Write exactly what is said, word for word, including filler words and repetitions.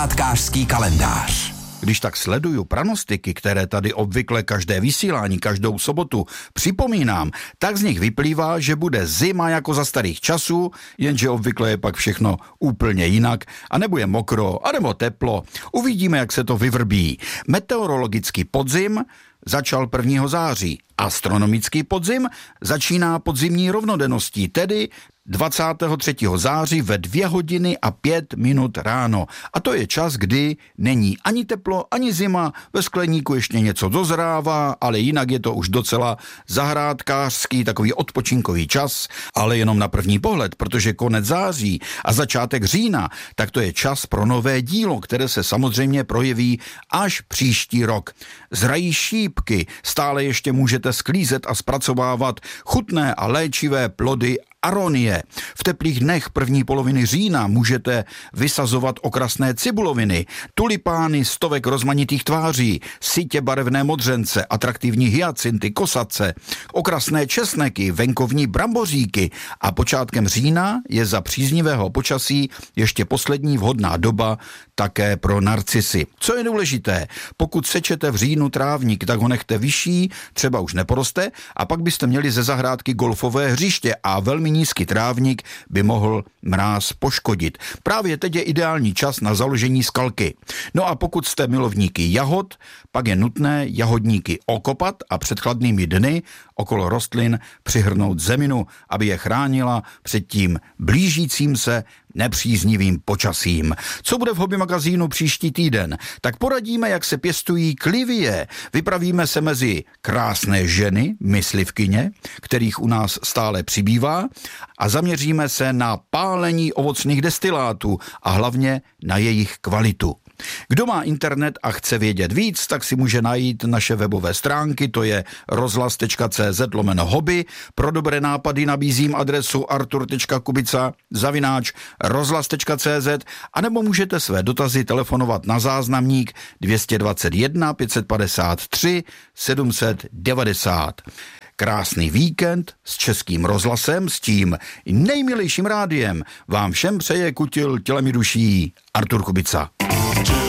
Zahrádkářský kalendář. Když tak sleduju pranostiky, které tady obvykle každé vysílání, každou sobotu připomínám, tak z nich vyplývá, že bude zima jako za starých časů, jenže obvykle je pak všechno úplně jinak, a nebo je mokro, a nebo teplo. Uvidíme, jak se to vyvrbí. Meteorologický podzim začal prvního září. Astronomický podzim začíná podzimní rovnodenností, tedy dvacátého třetího září ve dvě hodiny a pět minut ráno. A to je čas, kdy není ani teplo, ani zima, ve skleníku ještě něco dozrává, ale jinak je to už docela zahrádkářský, takový odpočinkový čas, ale jenom na první pohled, protože konec září a začátek října, tak to je čas pro nové dílo, které se samozřejmě projeví až příští rok. Zrají šípky, stále ještě můžete sklízet a zpracovávat chutné a léčivé plody aronie. V teplých dnech první poloviny října můžete vysazovat okrasné cibuloviny, tulipány stovek rozmanitých tváří, sytě barevné modřence, atraktivní hyacinty, kosace, okrasné česneky, venkovní bramboříky a počátkem října je za příznivého počasí ještě poslední vhodná doba také pro narcisy. Co je důležité, pokud sečete v říjnu trávník, tak ho nechte vyšší, třeba už neporoste, a pak byste měli ze zahrádky golfové hřiště a velmi nízký trávník by mohl mráz poškodit. Právě teď je ideální čas na založení skalky. No a pokud jste milovníky jahod, pak je nutné jahodníky okopat a před chladnými dny okolo rostlin přihrnout zeminu, aby je chránila před tím blížícím se nepříznivým počasím. Co bude v Hobby magazínu příští týden? Tak poradíme, jak se pěstují klivie. Vypravíme se mezi krásné ženy, myslivkyně, kterých u nás stále přibývá, a zaměříme se na pálení ovocných destilátů a hlavně na jejich kvalitu. Kdo má internet a chce vědět víc, tak si může najít naše webové stránky, to je rozhlas tečka cé zet lomeno hobby. Pro dobré nápady nabízím adresu artur tečka kubica zavináč rozhlas tečka cé zet, anebo můžete své dotazy telefonovat na záznamník dvě stě dvacet jedna pět set padesát tři sedm set devadesát. Krásný víkend s Českým rozhlasem, s tím nejmilejším rádiem vám všem přeje kutil tělem i duší Artur Kubica.